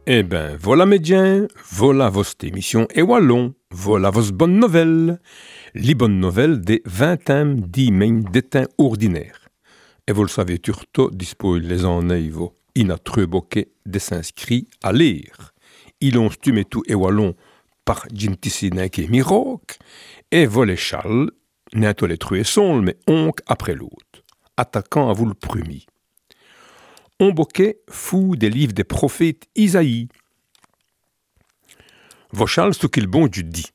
Eh ben, voilà médien, voilà votre émission et wallon, voilà vos bonnes nouvelles. Les bonnes nouvelles des 20e dimaines d'étain ordinaire. Et vous le savez, turto dispose les enneivos inatreux boquet de s'inscrits à lire. Ils ont stumé tout et wallon par Gintissinek et Miroc, et volé Charles, n'est les trués son, mais onc après l'autre, attaquant à vous le premier. On boquet fou des livres des prophètes Isaïe. Vo Charles ce qu'il bon du dit.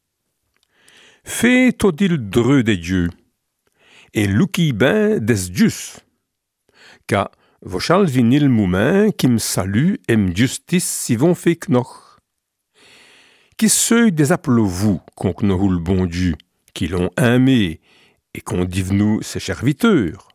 Fais todil dreux des dieux, et louki ben des dius, car vo Charles vinil moumain qui me salue et me justice si vont fait knoch. Qui seuil des appelez-vous qu'on nous le bon Dieu, qui l'ont aimé et qu'on dit nous ses serviteurs,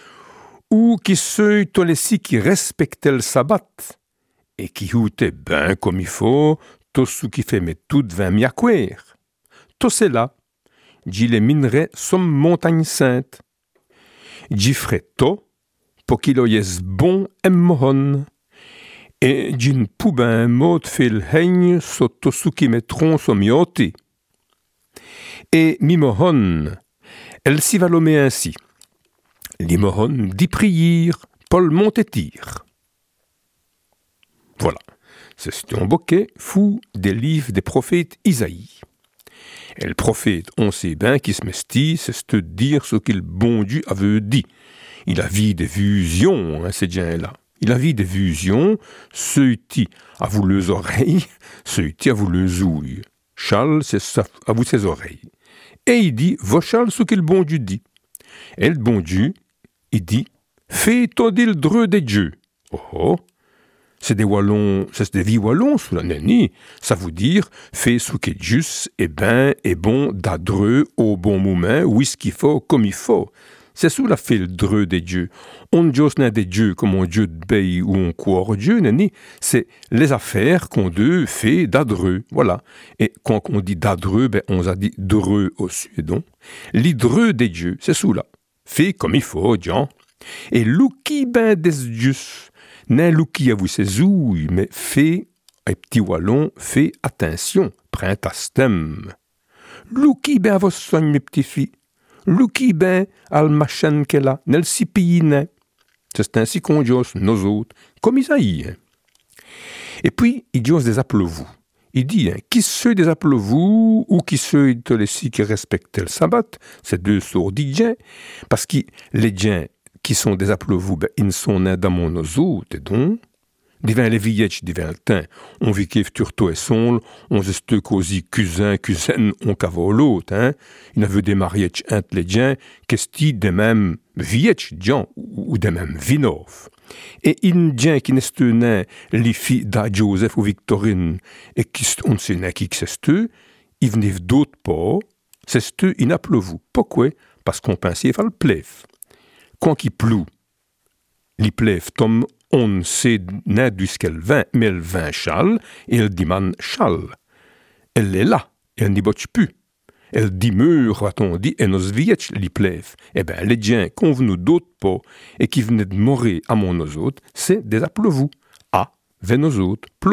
ou qui seuil tous les si qui respectaient le sabbat et qui houtaient ben comme il faut, tout ce qui fait mais tout vint miaquer. Tout c'est là, j'y les minerais somme montagne sainte. J'y ferai tout pour qu'il y ait bon et mohon. Et j'y poubin mot fait le règne sur tout ce qui mettront son mioté. Et mimohon, elle s'y va l'homme ainsi. Limohon dit prier, Paul Montetir. Voilà, c'est un bouquet fou des livres des prophètes Isaïe. Et le prophète, on sait bien qui se mestit, c'est de dire ce qu'il bon Dieu avait dit. Il a vu des visions, hein, ces gens-là. Il a vu des visions, ceux-ci à vous les oreilles, ceux-ci à vous les ouilles. Charles, c'est ça, à vous ses oreilles. Et il dit, va Charles ce qu'il bon Dieu dit. Et le bon Dieu, il dit, fais todil le dreux des dieux. Oh oh, c'est des wallons, c'est des vies wallons sous la nani. Ça veut dire, fais ce qui est juste, et ben, et bon, d'adreux, au bon moment, oui ce qu'il faut, comme il faut. C'est sous la fait le dreux des dieux. On n'a des dieux comme un dieu de pays ou on croit au dieu, nani. C'est les affaires qu'on deux fait d'adreux, voilà. Et quand on dit d'adreux, ben, on a dit dreux au suédon. L'hydreux des dieux, c'est sous là. Fait comme il faut, Jean. Et louki ben des dieux, n'est louki à vous ses ouilles, mais fait, un petit wallon, fait attention, printastem. Louki ben vos soignes, mes petits filles. Louki ben al machin qu'elle a, nel si pays n'est. C'est ainsi qu'on dit nos autres, comme Isaïe. Hein. Et puis, il dit des appelez-vous. Il dit, hein, qui ceux des appelez-vous ou qui ceux de les si qui respectent le sabbat, c'est deux sourds d'idjens, parce que les gens qui sont des appelez-vous, ben, ils sont nés dans mon autres, et donc, divin les vieilles, divin le teint, on vit qu'il turto et son, on se cosy cousin, on cavo l'autre, hein. Il a vu des mariages entre les gens, qu'est-ce des mêmes vieilles gens, ou des mêmes vinov. Et une gens qui n'est né, les filles d'A Joseph ou Victorine, et qui, on ne sait pas qui c'est eux, ils venaient d'autres pas, c'est eux, ils n'appellent vous. Pourquoi? Parce qu'on pensait faire le plève. Quand il pleut, les plèves tombent, on sait n'est du ce qu'elle vint, mais elle vint châle, et elle demande châle. Elle est là, et elle n'y botche plus. Elle dit mûr, va-t-on dit, et nos vieilles les plèves. Eh bien, les gens qu'on venait d'autres pas, et qui venaient de mourir à mon autres, c'est des appelez-vous. Ah, vers nos autres,